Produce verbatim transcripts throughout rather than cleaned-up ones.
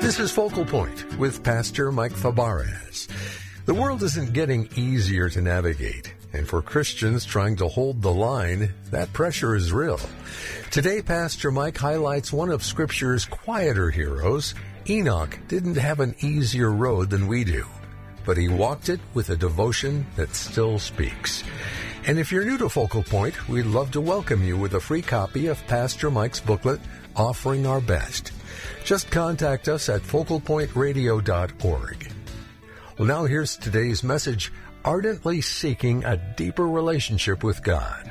This is Focal Point with Pastor Mike Fabarez. The world isn't getting easier to navigate, and for Christians trying to hold the line, that pressure is real. Today, Pastor Mike highlights one of Scripture's quieter heroes. Enoch didn't have an easier road than we do, but he walked it with a devotion that still speaks. And if you're new to Focal Point, we'd love to welcome you with a free copy of Pastor Mike's booklet, Offering Our Best. Just contact us at focal point radio dot org. Well, now here's today's message, ardently seeking a deeper relationship with God.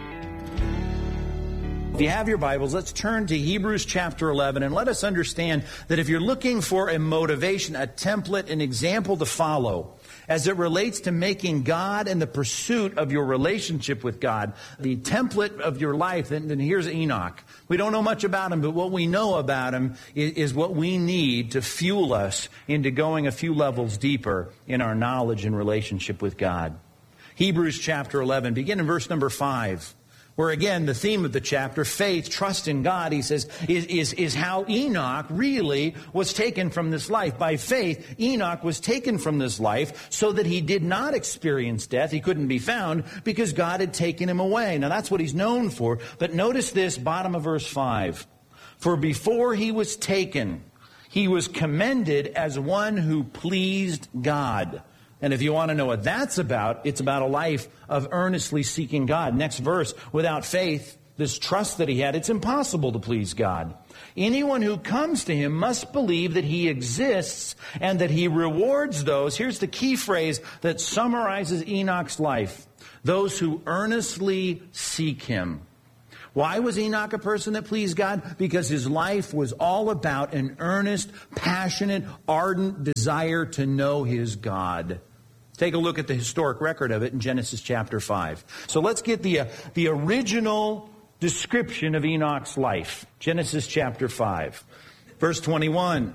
If you have your Bibles, let's turn to Hebrews chapter eleven and let us understand that if you're looking for a motivation, a template, an example to follow, as it relates to making God and the pursuit of your relationship with God, the template of your life, then, then here's Enoch. We don't know much about him, but what we know about him is, is what we need to fuel us into going a few levels deeper in our knowledge and relationship with God. Hebrews chapter eleven, begin in verse number five. Where again, the theme of the chapter, faith, trust in God, he says, is, is, is how Enoch really was taken from this life. By faith, Enoch was taken from this life so that he did not experience death. He couldn't be found because God had taken him away. Now that's what he's known for. But notice this, bottom of verse five. For before he was taken, he was commended as one who pleased God. And if you want to know what that's about, it's about a life of earnestly seeking God. Next verse, without faith, this trust that he had, it's impossible to please God. Anyone who comes to him must believe that he exists and that he rewards those. Here's the key phrase that summarizes Enoch's life. Those who earnestly seek him. Why was Enoch a person that pleased God? Because his life was all about an earnest, passionate, ardent desire to know his God. Take a look at the historic record of it in Genesis chapter five. So let's get the, uh, the original description of Enoch's life. Genesis chapter five, verse twenty-one.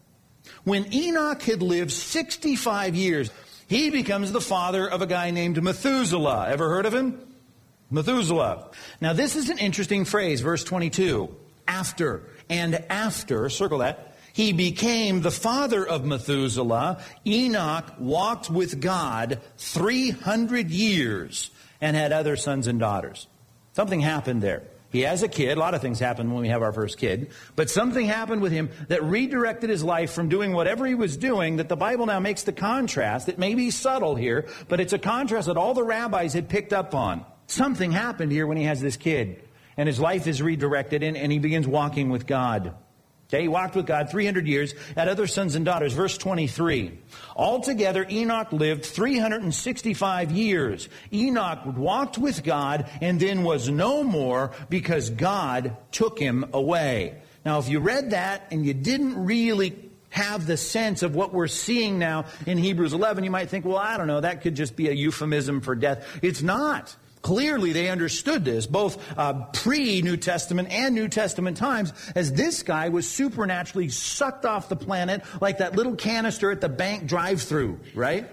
When Enoch had lived sixty-five years, he becomes the father of a guy named Methuselah. Ever heard of him? Methuselah. Now this is an interesting phrase, verse twenty-two. After and after, circle that, he became the father of Methuselah. Enoch walked with God three hundred years and had other sons and daughters. Something happened there. He has a kid. A lot of things happen when we have our first kid. But something happened with him that redirected his life from doing whatever he was doing, that the Bible now makes the contrast. It may be subtle here, but it's a contrast that all the rabbis had picked up on. Something happened here when he has this kid. And his life is redirected and, and he begins walking with God. Okay, he walked with God three hundred years, had other sons and daughters. Verse twenty-three. Altogether, Enoch lived three hundred sixty-five years. Enoch walked with God and then was no more because God took him away. Now, if you read that and you didn't really have the sense of what we're seeing now in Hebrews eleven, you might think, well, I don't know, that could just be a euphemism for death. It's not. Clearly, they understood this, both uh, pre-New Testament and New Testament times, as this guy was supernaturally sucked off the planet like that little canister at the bank drive-thru, right?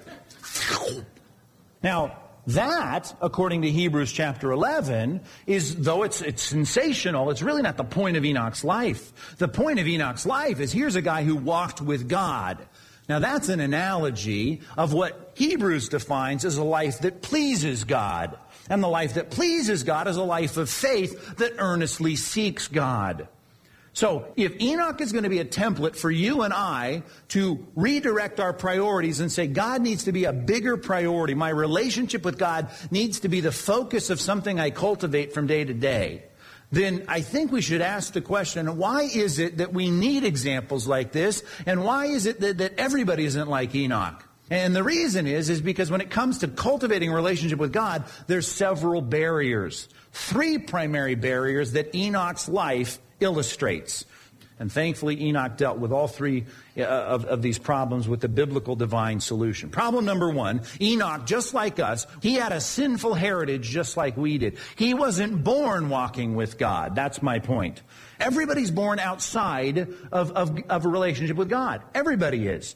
Now, that, according to Hebrews chapter eleven, is, though it's, it's sensational, it's really not the point of Enoch's life. The point of Enoch's life is here's a guy who walked with God. Now, that's an analogy of what Hebrews defines as a life that pleases God. And the life that pleases God is a life of faith that earnestly seeks God. So, if Enoch is going to be a template for you and I to redirect our priorities and say, God needs to be a bigger priority, my relationship with God needs to be the focus of something I cultivate from day to day, then I think we should ask the question, why is it that we need examples like this? And why is it that, that everybody isn't like Enoch? And the reason is, is because when it comes to cultivating a relationship with God, there's several barriers. Three primary barriers that Enoch's life illustrates. And thankfully, Enoch dealt with all three uh, of, of these problems with the biblical divine solution. Problem number one, Enoch, just like us, he had a sinful heritage just like we did. He wasn't born walking with God. That's my point. Everybody's born outside of, of, of a relationship with God. Everybody is.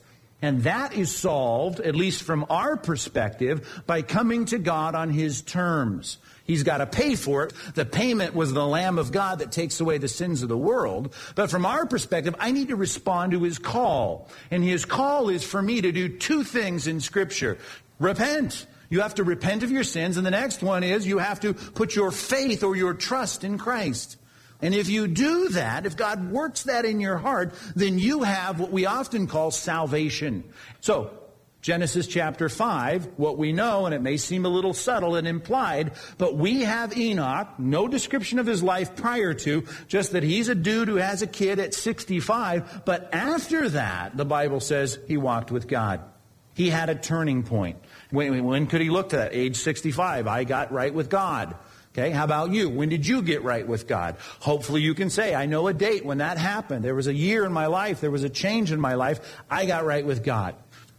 And that is solved, at least from our perspective, by coming to God on His terms. He's got to pay for it. The payment was the Lamb of God that takes away the sins of the world. But from our perspective, I need to respond to His call. And His call is for me to do two things in Scripture. Repent. You have to repent of your sins. And the next one is you have to put your faith or your trust in Christ. And if you do that, if God works that in your heart, then you have what we often call salvation. So, Genesis chapter five, what we know, and it may seem a little subtle and implied, but we have Enoch, no description of his life prior to, just that he's a dude who has a kid at sixty-five, but after that, the Bible says he walked with God. He had a turning point. When, when could he look to that? Age sixty-five, I got right with God. Okay, how about you? When did you get right with God? Hopefully you can say, I know a date when that happened. There was a year in my life. There was a change in my life. I got right with God.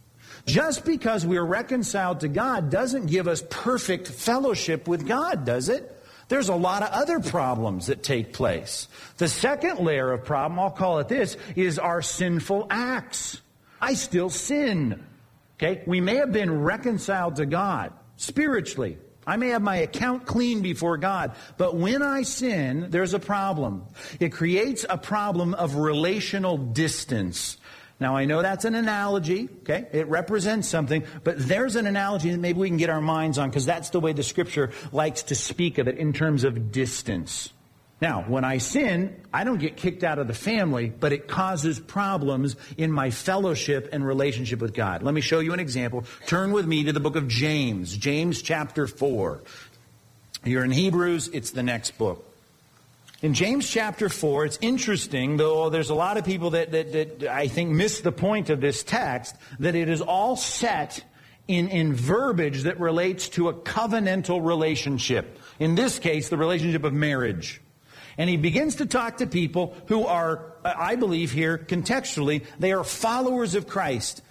Just because we're reconciled to God doesn't give us perfect fellowship with God, does it? There's a lot of other problems that take place. The second layer of problem, I'll call it this, is our sinful acts. I still sin. Okay? We may have been reconciled to God spiritually. I may have my account clean before God, but when I sin, there's a problem. It creates a problem of relational distance. Now, I know that's an analogy, okay? It represents something, but there's an analogy that maybe we can get our minds on, because that's the way the Scripture likes to speak of it in terms of distance. Now, when I sin, I don't get kicked out of the family, but it causes problems in my fellowship and relationship with God. Let me show you an example. Turn with me to the book of James, James chapter four. You're in Hebrews, it's the next book. In James chapter four, it's interesting, though there's a lot of people that, that, that I think miss the point of this text, that it is all set in, in verbiage that relates to a covenantal relationship. In this case, the relationship of marriage. And he begins to talk to people who are, I believe here, contextually, they are followers of Christ.